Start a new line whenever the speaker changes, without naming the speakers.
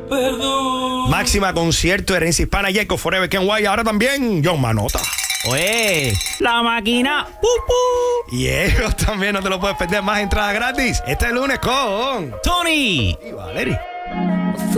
perdón.
Máxima Concierto, Herencia Hispana, Jacob Forever, Ken White, ahora también John Manota.
Oye, la máquina.
Y ellos también no te lo puedes perder, más entradas gratis este lunes con
Tony
y Valerie.